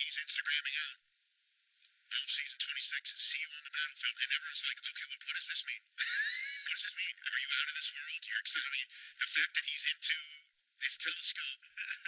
he's Instagramming out. Season 26 is see you on the battlefield, and everyone's like, okay, what does this mean? What does this mean? Are you out of this world? You're excited. The fact that he's into his telescope